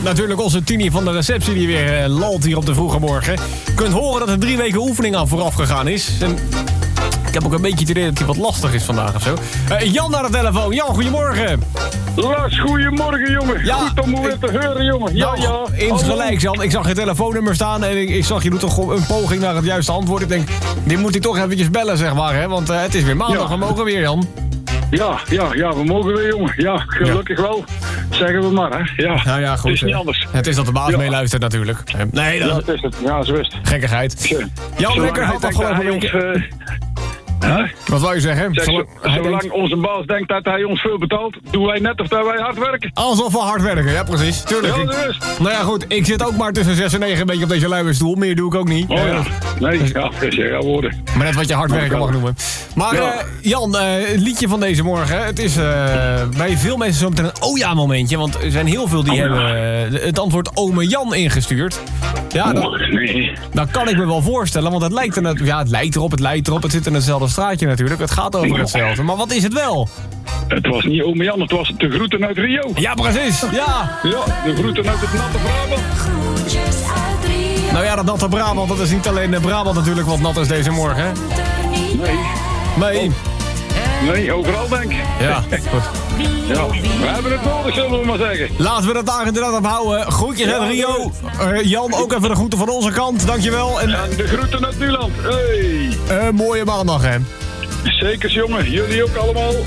natuurlijk onze Tini van de receptie die weer lalt hier op de vroege morgen. Je kunt horen dat er 3 weken oefening aan vooraf gegaan is. En ik heb ook een beetje het idee dat hij wat lastig is vandaag of zo. Jan naar de telefoon. Jan, goedemorgen. Lars, goedemorgen, jongen. Ja, goed om weer te horen, jongen. Ja, ja. Insgelijks, Jan. Ik zag je telefoonnummer staan en ik zag je doet toch een poging naar het juiste antwoord. Ik denk, die moet hij toch eventjes bellen, zeg maar, hè? Want het is weer maandag, Ja. we mogen weer, Jan. Ja, we mogen weer, jongen. Ja, gelukkig wel. Zeggen we maar, hè. Ja, Nou ja, goed. het is niet anders. Het is dat de baas meeluistert natuurlijk. Nee, Ja, dat het is het. Ja, zo is het. gekkigheid. Jan, lekker had afgelopen week. Wat wou je zeggen? Zolang onze baas denkt dat hij ons veel betaalt, doen wij net of dat wij hard werken. Alsof we hard werken, ja precies. Tuurlijk. Ja, dat is het. Nou ja, goed. Ik zit ook maar tussen 6 en 9 een beetje op deze luierstoel. Meer doe ik ook niet. Oh ja. Nee, ja, dat is ja woorden. Maar net wat je hard werken mag noemen. Maar Ja. Jan, het liedje van deze morgen. Het is bij veel mensen zo meteen een oh ja momentje. Want er zijn heel veel die hebben het antwoord ome Jan ingestuurd. Ja, Nee. dat kan ik me wel voorstellen. Want het lijkt erop. Het zit in hetzelfde straatje natuurlijk. Het gaat over hetzelfde. Maar wat is het wel? Het was niet ome Jan, het was de groeten uit Rio. Ja, precies. Ja. Ja, de groeten uit het natte Brabant. Groentjes uit Rio. Nou ja, dat natte Brabant, dat is niet alleen Brabant natuurlijk wat nat is deze morgen. Hè? Nee, Nee. nee, overal denk ik. Ja, goed. Ja, we hebben het nodig, zullen we maar zeggen. Laten we dat daar inderdaad op houden. Groetjes uit Rio. Jan, ook even de groeten van onze kant. Dankjewel. En En de groeten uit Nuland. Hey. mooie maandag, hè. Zeker, jongen. Jullie ook allemaal.